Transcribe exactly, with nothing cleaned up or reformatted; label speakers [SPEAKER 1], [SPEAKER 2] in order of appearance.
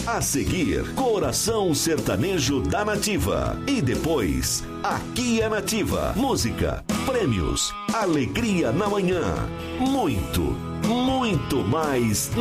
[SPEAKER 1] A seguir, Coração Sertanejo da Nativa. E depois, Aqui é Nativa. Música, prêmios, alegria na manhã. Muito, muito mais